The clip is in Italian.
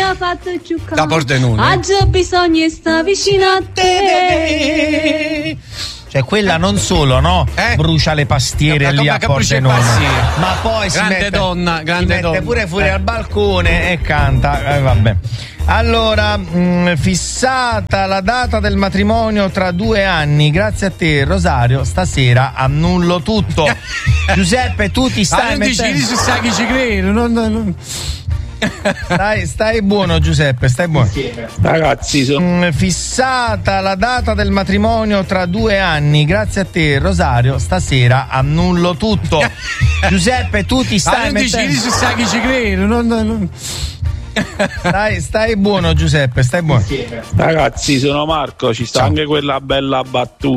ha fatto giocare. Da Pordenone. Oggi bisogna stare vicino a te. Cioè quella non solo, no? Brucia le pastiere lì a Pordenone, ma poi si mette pure fuori al balcone e canta. Vabbè. Allora, fissata la data del matrimonio tra 2 anni, grazie a te Rosario, stasera annullo tutto. Giuseppe, tu ti stai mettendo... Non sai chi ci credo, Stai buono Giuseppe, stai buono. Ragazzi, fissata la data del matrimonio tra 2 anni, grazie a te Rosario, stasera annullo tutto. Giuseppe, tu ti stai mettendo... Non sai chi ci credo, Stai buono Giuseppe, stai buono. Ragazzi, sono Marco, ci sta anche quella bella battuta